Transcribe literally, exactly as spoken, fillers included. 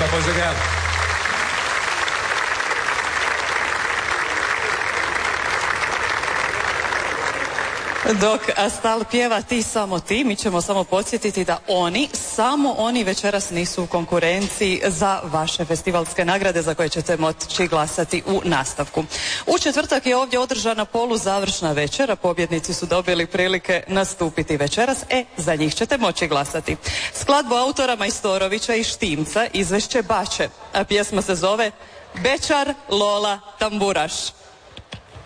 Lijepa, pozdravljam. Dok Astal pjeva Ti samo ti, mi ćemo samo podsjetiti da oni, samo oni večeras nisu u konkurenciji za vaše festivalske nagrade za koje ćete moći glasati u nastavku. U četvrtak je ovdje održana poluzavršna večera, pobjednici su dobili prilike nastupiti večeras, e, za njih ćete moći glasati. Skladbu autora Majstorovića i Štimca izvešće Bače, a pjesma se zove Bečar Lola Tamburaš.